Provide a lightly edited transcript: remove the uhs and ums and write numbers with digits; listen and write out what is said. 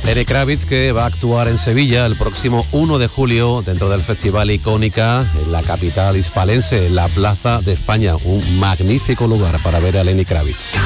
Lenny Kravitz, que va a actuar en Sevilla el próximo 1 de julio dentro del Festival Icónica en la capital hispalense, en la Plaza de España. Un magnífico lugar para ver a Lenny Kravitz.